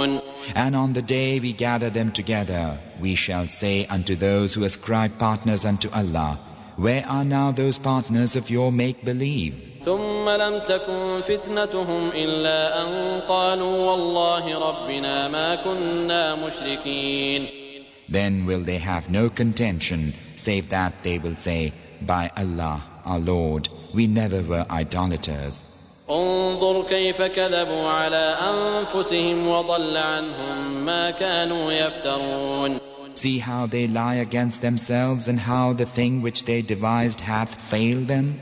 يشركون. And on the day we gather them together, we shall say unto those who ascribe partners unto Allah, where are now those partners of your make-believe? ثم لم تكن فتنتهم إلا أن قالوا والله ربنا ما كنا مشركين. Then will they have no contention, save that they will say, by Allah, our Lord, we never were idolaters. انظر كيف كذبوا على أنفسهم وضل عنهم ما كانوا يفترون. See how they lie against themselves and how the thing which they devised hath failed them.